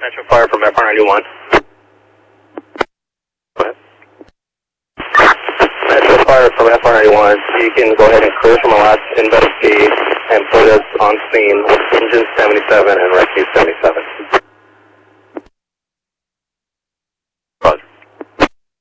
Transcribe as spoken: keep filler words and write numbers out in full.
Metro Fire from F R ninety-one. Go ahead. Metro Fire from F R ninety-one. You can go ahead and clear from Alaska Invest P and put us on scene with engine seventy-seven and rescue seventy-seven.